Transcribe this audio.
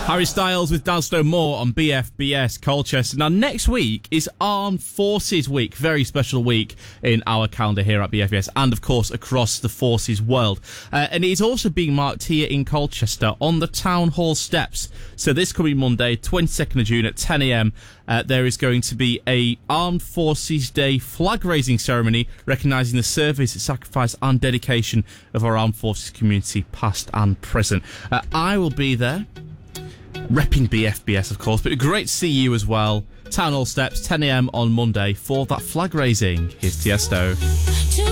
Harry Styles with Dan Snow Moore on BFBS Colchester. Now, next week is Armed Forces Week. Very special week in our calendar here at BFBS and, of course, across the Forces world. And it is also being marked here in Colchester on the Town Hall steps. So this coming Monday, 22nd of June at 10 a.m, there is going to be a Armed Forces Day flag-raising ceremony recognising the service, sacrifice and dedication of our armed forces community, past and present. I will be there, repping BFBS, of course, but great to see you as well. Town Hall steps, 10 a.m. on Monday for that flag raising. Here's Tiesto.